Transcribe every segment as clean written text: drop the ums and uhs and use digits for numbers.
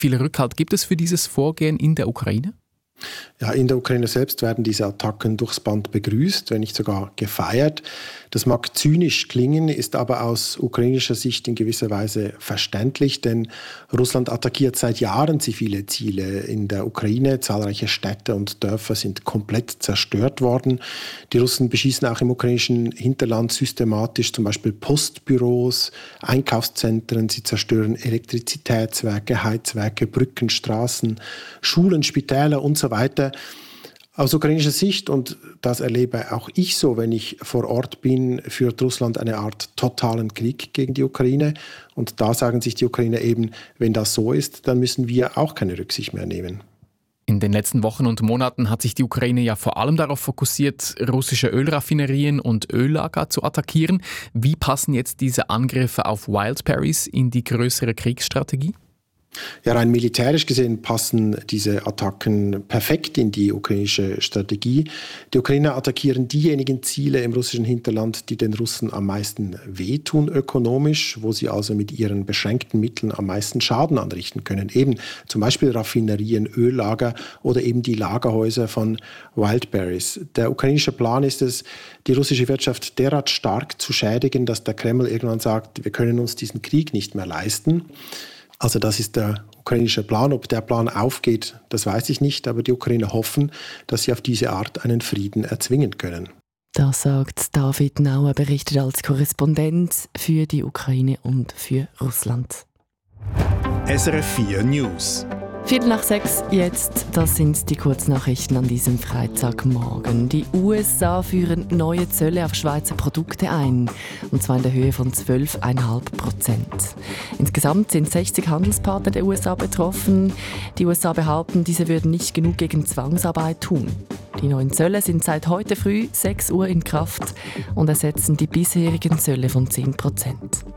Viel Rückhalt gibt es für dieses Vorgehen in der Ukraine? Ja, in der Ukraine selbst werden diese Attacken durchs Band begrüßt, wenn nicht sogar gefeiert. Das mag zynisch klingen, ist aber aus ukrainischer Sicht in gewisser Weise verständlich, denn Russland attackiert seit Jahren zivile Ziele in der Ukraine. Zahlreiche Städte und Dörfer sind komplett zerstört worden. Die Russen beschießen auch im ukrainischen Hinterland systematisch zum Beispiel Postbüros, Einkaufszentren. Sie zerstören Elektrizitätswerke, Heizwerke, Brücken, Straßen, Schulen, Spitäler und so weiter. Aus ukrainischer Sicht, und das erlebe auch ich so, wenn ich vor Ort bin, führt Russland eine Art totalen Krieg gegen die Ukraine. Und da sagen sich die Ukrainer eben, wenn das so ist, dann müssen wir auch keine Rücksicht mehr nehmen. In den letzten Wochen und Monaten hat sich die Ukraine ja vor allem darauf fokussiert, russische Ölraffinerien und Öllager zu attackieren. Wie passen jetzt diese Angriffe auf Wildberries in die größere Kriegsstrategie? Ja, rein militärisch gesehen passen diese Attacken perfekt in die ukrainische Strategie. Die Ukrainer attackieren diejenigen Ziele im russischen Hinterland, die den Russen am meisten wehtun ökonomisch, wo sie also mit ihren beschränkten Mitteln am meisten Schaden anrichten können. Eben zum Beispiel Raffinerien, Öllager oder eben die Lagerhäuser von Wildberries. Der ukrainische Plan ist es, die russische Wirtschaft derart stark zu schädigen, dass der Kreml irgendwann sagt, wir können uns diesen Krieg nicht mehr leisten. Also das ist der ukrainische Plan. Ob der Plan aufgeht, das weiß ich nicht. Aber die Ukrainer hoffen, dass sie auf diese Art einen Frieden erzwingen können. Das sagt David Nauer, berichtet als Korrespondent für die Ukraine und für Russland. SRF 4 News. 5:45 jetzt, das sind die Kurznachrichten an diesem Freitagmorgen. Die USA führen neue Zölle auf Schweizer Produkte ein, und zwar in der Höhe von 12,5%. Insgesamt sind 60 Handelspartner der USA betroffen. Die USA behaupten, diese würden nicht genug gegen Zwangsarbeit tun. Die neuen Zölle sind seit heute früh 6 Uhr in Kraft und ersetzen die bisherigen Zölle von 10%.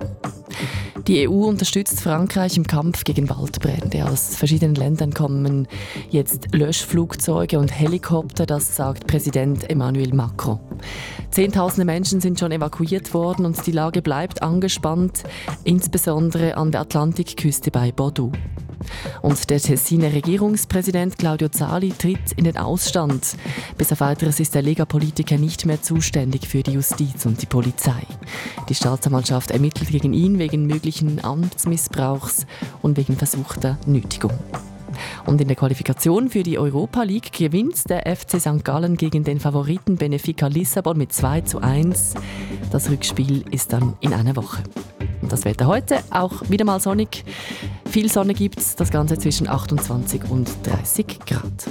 Die EU unterstützt Frankreich im Kampf gegen Waldbrände. Aus verschiedenen Ländern kommen jetzt Löschflugzeuge und Helikopter, das sagt Präsident Emmanuel Macron. Zehntausende Menschen sind schon evakuiert worden und die Lage bleibt angespannt, insbesondere an der Atlantikküste bei Bordeaux. Und der Tessiner Regierungspräsident Claudio Zali tritt in den Ausstand. Bis auf Weiteres ist der Lega-Politiker nicht mehr zuständig für die Justiz und die Polizei. Die Staatsanwaltschaft ermittelt gegen ihn wegen möglichen Amtsmissbrauchs und wegen versuchter Nötigung. Und in der Qualifikation für die Europa League gewinnt der FC St. Gallen gegen den Favoriten Benfica Lissabon mit 2:1. Das Rückspiel ist dann in einer Woche. Und das Wetter heute auch wieder mal sonnig. Viel Sonne gibt es, das Ganze zwischen 28 und 30 Grad.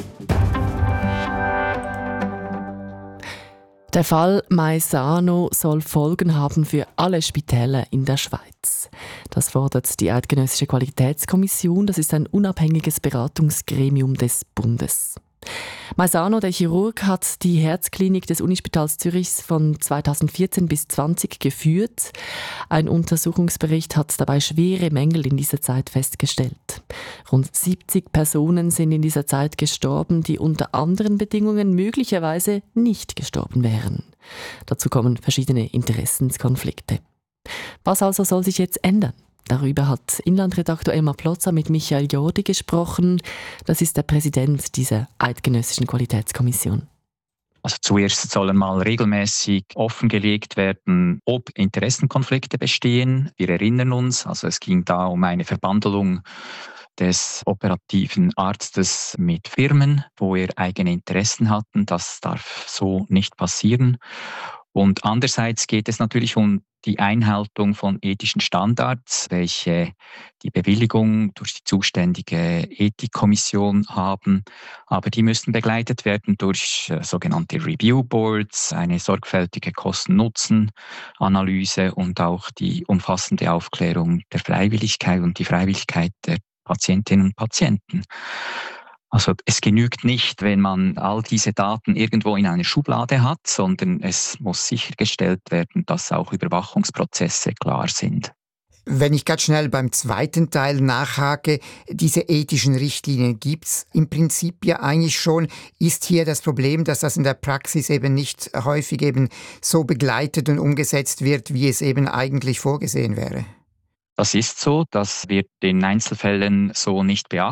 Der Fall Maisano soll Folgen haben für alle Spitäler in der Schweiz. Das fordert die Eidgenössische Qualitätskommission. Das ist ein unabhängiges Beratungsgremium des Bundes. Maisano, der Chirurg, hat die Herzklinik des Unispitals Zürichs von 2014 bis 2020 geführt. Ein Untersuchungsbericht hat dabei schwere Mängel in dieser Zeit festgestellt. Rund 70 Personen sind in dieser Zeit gestorben, die unter anderen Bedingungen möglicherweise nicht gestorben wären. Dazu kommen verschiedene Interessenskonflikte. Was also soll sich jetzt ändern? Darüber hat Inlandredaktor Elmar Plotzer mit Michael Jordi gesprochen. Das ist der Präsident dieser Eidgenössischen Qualitätskommission. Also zuerst sollen mal regelmäßig offengelegt werden, ob Interessenkonflikte bestehen. Wir erinnern uns, also es ging da um eine Verbandelung des operativen Arztes mit Firmen, wo er eigene Interessen hatten. Das darf so nicht passieren. Und andererseits geht es natürlich um die Einhaltung von ethischen Standards, welche die Bewilligung durch die zuständige Ethikkommission haben. Aber die müssen begleitet werden durch sogenannte Review Boards, eine sorgfältige Kosten-Nutzen-Analyse und auch die umfassende Aufklärung der Freiwilligkeit und die Freiwilligkeit der Patientinnen und Patienten. Also es genügt nicht, wenn man all diese Daten irgendwo in einer Schublade hat, sondern es muss sichergestellt werden, dass auch Überwachungsprozesse klar sind. Wenn ich ganz schnell beim zweiten Teil nachhake, diese ethischen Richtlinien gibt es im Prinzip ja eigentlich schon. Ist hier das Problem, dass das in der Praxis eben nicht häufig eben so begleitet und umgesetzt wird, wie es eben eigentlich vorgesehen wäre? Das ist so, das wird in Einzelfällen so nicht beachtet.